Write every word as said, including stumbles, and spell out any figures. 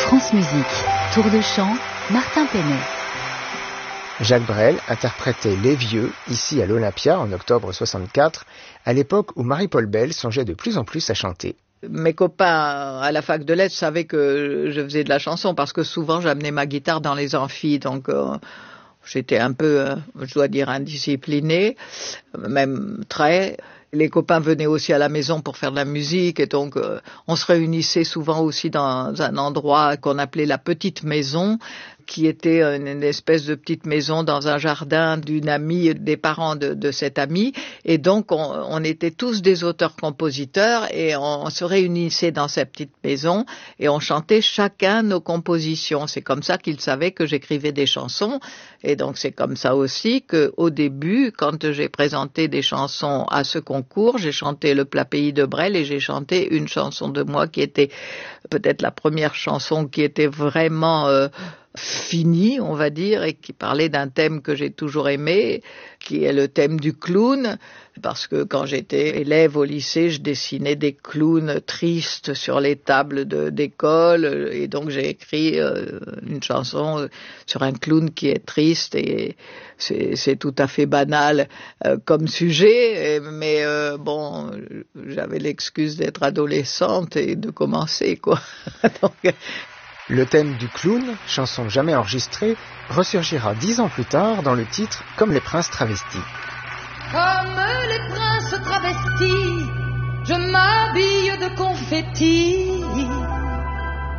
France Musique, Tour de chant, Martin Penet. Jacques Brel interprétait Les Vieux, ici à l'Olympia, en octobre soixante-quatre, à l'époque où Marie-Paul Bell songeait de plus en plus à chanter. Mes copains à la fac de lettres savaient que je faisais de la chanson parce que souvent j'amenais ma guitare dans les amphis, donc euh, j'étais un peu, euh, je dois dire, indisciplinée, même très. Les copains venaient aussi à la maison pour faire de la musique et donc euh, on se réunissait souvent aussi dans un endroit qu'on appelait la petite maison, qui était une, une espèce de petite maison dans un jardin d'une amie, des parents de, de cette amie. Et donc on, on était tous des auteurs-compositeurs et on, on se réunissait dans cette petite maison et on chantait chacun nos compositions. C'est comme ça qu'ils savaient que j'écrivais des chansons. Et donc c'est comme ça aussi qu'au début, quand j'ai présenté des chansons à ce concours, j'ai chanté Le Plat Pays de Brel et j'ai chanté une chanson de moi qui était peut-être la première chanson qui était vraiment euh, finie, on va dire, et qui parlait d'un thème que j'ai toujours aimé, qui est le thème du clown, parce que quand j'étais élève au lycée, je dessinais des clowns tristes sur les tables de, d'école, et donc j'ai écrit euh, une chanson sur un clown qui est triste, et c'est, c'est tout à fait banal euh, comme sujet, et, mais euh, bon, j'avais l'excuse d'être adolescente et de commencer, quoi. donc, Le thème du clown, chanson jamais enregistrée, ressurgira dix ans plus tard dans le titre « Comme les princes travestis ». Comme les princes travestis, je m'habille de confettis.